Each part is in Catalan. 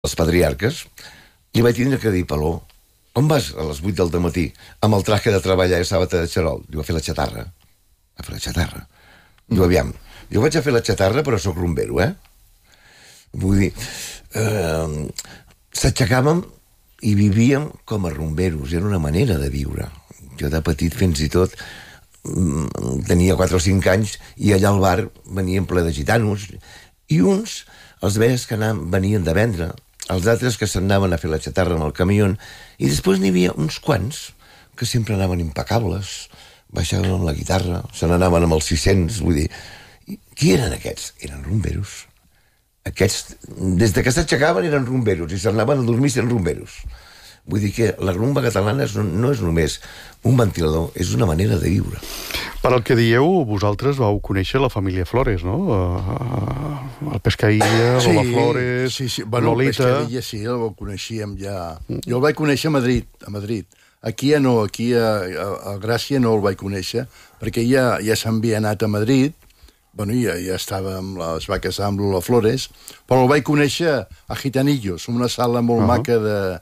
els patriarques, li vaig tindre que dir, Paló, on vas a les 8 del matí amb el traje de treballar i sàbata de xarol? Diu, a fer la xatarra. A fer la xatarra. Diu, aviam, jo vaig a fer la xatarra però sóc rumbero, Vull dir, s'aixecàvem i vivíem com a rumberos, era una manera de viure. Jo de petit fins i tot tenia 4 o 5 anys i allà al bar venien ple de gitanos i uns els veies que venien de vendre, els altres que s'anaven a fer la xatarra amb el camió, i després n'hi havia uns quants que sempre anaven impecables, baixaven amb la guitarra, se n'anaven amb els 600, vull dir, qui eren aquests? Eren rumberos. Aquests, des de que s'aixecaven eren rumberos i s'anaven a dormir sent rumberos. Vull dir que la rumba catalana no és només un ventilador, és una manera de viure. Per al que dieu, vosaltres vau conèixer la família Flores, no? El Pescaïlla, Lola Flores, bueno, Lolita... El Pescaïlla sí, el coneixíem ja. Jo el vaig conèixer a Madrid. Aquí ja no, aquí a Gràcia no el vaig conèixer, perquè ja s'havia anat a Madrid. Bueno, ja estava es va casar amb Lola Flores, però el vaig conèixer a Gitanillos, una sala molt maca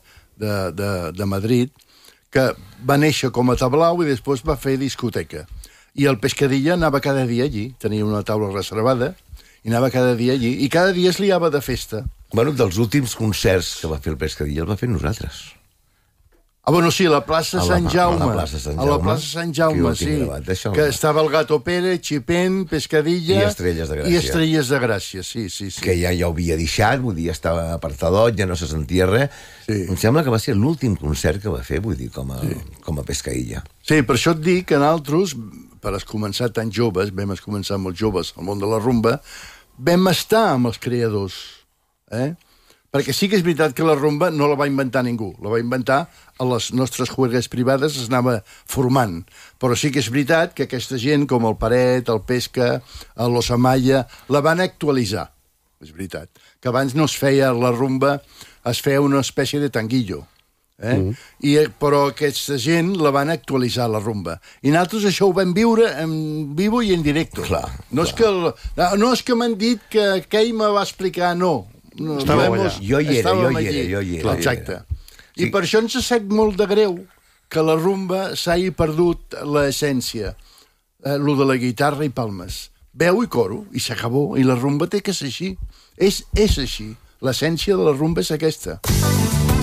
de Madrid, que va néixer com a tablau i després va fer discoteca. I el Pescadilla anava cada dia allí, tenia una taula reservada, i anava cada dia allí, i cada dia es liava de festa. Bueno, dels últims concerts que va fer el Pescadilla el va fer nosaltres. Ah, bueno, sí, a la plaça Sant Jaume. A la plaça Sant Jaume, sí. Que estava el Gato Pérez, Chipén, Pescadilla... I Estrelles de Gràcia. I Estrelles de Gràcia, sí. Que ja ho havia deixat, vull dir, estava apartadot, ja no se sentia res. Sí. Em sembla que va ser l'últim concert que va fer, vull dir, com a Pescaïlla. Sí, per això et dic que nosaltres, per començar tan joves, vam començar molt joves al món de la rumba, vam estar amb els creadors, Perquè sí que és veritat que la rumba no la va inventar ningú, la va inventar a les nostres juergues privades, es anava formant. Però sí que és veritat que aquesta gent, com el Paret, el Pesca, el Los Amaya, la van actualitzar. És veritat. Que abans no es feia la rumba, es feia una espècie de tanguillo. Però aquesta gent la van actualitzar, la rumba. I nosaltres això ho vam viure en vivo i en directo. No és que m'han dit que aquell me va explicar, no. Jo hi era. Exacte. I per això ens sap molt de greu que la rumba s'hagi perdut l'essència, lo de la guitarra i palmes. Veu i coro, i s'acabó. I la rumba té que ser així. És així. L'essència de la rumba és aquesta.